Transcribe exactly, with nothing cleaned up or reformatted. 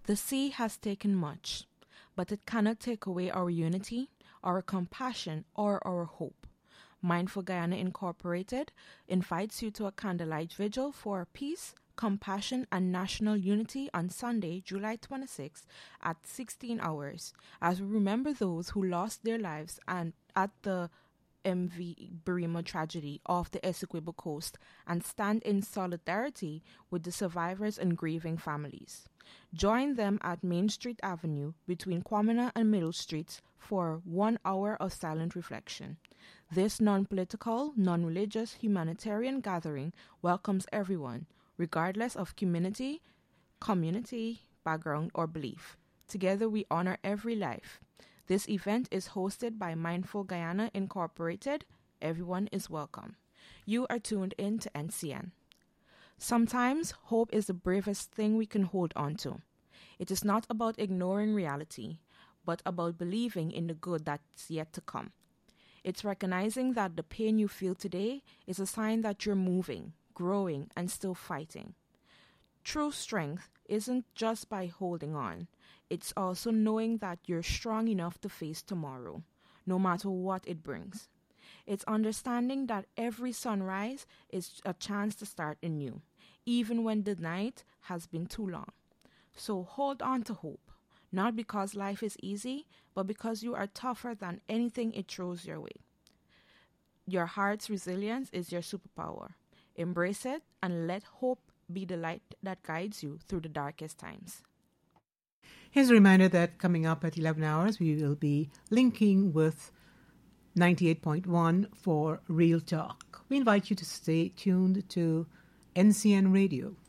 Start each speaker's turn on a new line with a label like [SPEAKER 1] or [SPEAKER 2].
[SPEAKER 1] The sea has taken much, but it cannot take away our unity, our compassion, or our hope. Mindful Guyana Incorporated invites you to a candlelight vigil for peace, compassion, and national unity on Sunday, July twenty-sixth at sixteen hours, as we remember those who lost their lives and at the M V Burima tragedy off the Essequibo coast and stand in solidarity with the survivors and grieving families. Join them at Main Street Avenue between Kwamina and Middle Streets for one hour of silent reflection. This non-political, non-religious, humanitarian gathering welcomes everyone, regardless of community, community, background, or belief. Together we honor every life. This event is hosted by Mindful Guyana Incorporated. Everyone is welcome. You are tuned in to N C N. Sometimes hope is the bravest thing we can hold on to. It is not about ignoring reality, but about believing in the good that's yet to come. It's recognizing that the pain you feel today is a sign that you're moving, growing, and still fighting. True strength isn't just by holding on. It's also knowing that you're strong enough to face tomorrow, no matter what it brings. It's understanding that every sunrise is a chance to start anew, even when the night has been too long. So hold on to hope, not because life is easy, but because you are tougher than anything it throws your way. Your heart's resilience is your superpower. Embrace it and let hope be the light that guides you through the darkest times.
[SPEAKER 2] Here's a reminder that coming up at eleven hours, we will be linking with ninety-eight point one for Real Talk. We invite you to stay tuned to N C N Radio.